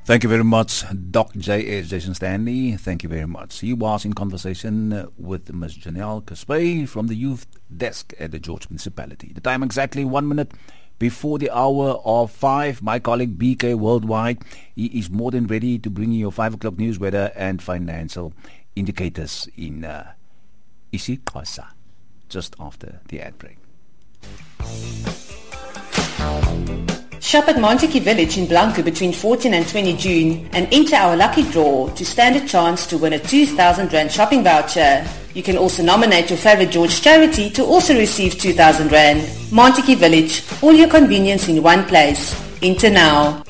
Thank you very much, Doc J.S. Jason Stanley. Thank you very much. He was in conversation with Ms. Janelle Caspe from the youth desk at the George Municipality. The time exactly 1 minute before the hour of 5. My colleague BK Worldwide, he is more than ready to bring you your 5 o'clock news, weather and financial indicators in isiXhosa just after the ad break. Shop at Montague Village in Blanco between 14 and 20 June and enter our lucky draw to stand a chance to win a 2,000 Rand shopping voucher. You can also nominate your favorite George charity to also receive 2,000 Rand. Montague Village, all your convenience in one place. Enter now.